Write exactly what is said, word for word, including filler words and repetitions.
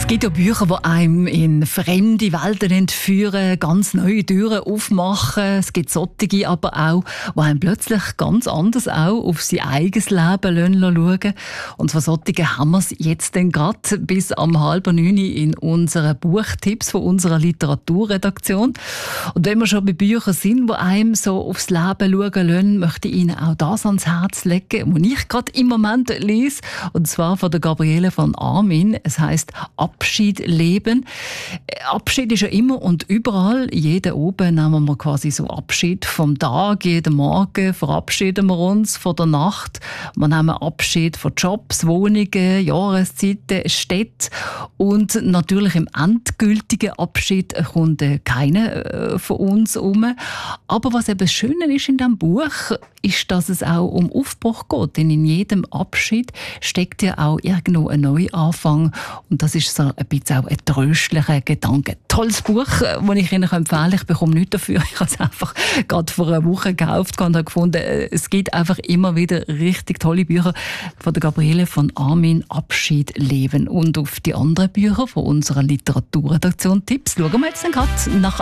gibt ja Bücher, die einem in fremde Welten entführen, ganz neue Türen aufmachen. Es gibt solche aber auch, die einem plötzlich ganz anders auch auf sein eigenes Leben schauen lassen. Und von solchen haben wir es jetzt dann gerade bis am halben neun in unseren Buchtipps von unserer Literaturredaktion. Und wenn wir schon bei Büchern sind, die einem so aufs Leben schauen lassen, möchte ich Ihnen auch das ans Herz legen, was ich gerade im Moment lese. Und zwar von der Gabriele von Armin. Es heisst Abschied leben. Abschied ist ja immer und überall. Jeden oben nehmen wir quasi so Abschied vom Tag. Jeden Morgen verabschieden wir uns von der Nacht. Wir nehmen Abschied von Jobs, Wohnungen, Jahreszeiten, Städten. Und natürlich im endgültigen Abschied kommt keiner von uns um. Aber was eben das Schöne ist in diesem Buch, ist, dass es auch um Aufbruch geht. Denn in jedem Abschied steckt ja auch irgendwo ein Neuanfang. Und das ist so ein bisschen auch ein tröstlicher Gedanke. Tolles Buch, das ich Ihnen empfehlen kann. Ich bekomme nichts dafür. Ich habe es einfach gerade vor einer Woche gekauft und habe gefunden, es gibt einfach immer wieder richtig tolle Bücher von der Gabriele von Armin, Abschied leben. Und auf die anderen Bücher von unserer Literaturredaktion Tipps schauen wir jetzt dann gerade nach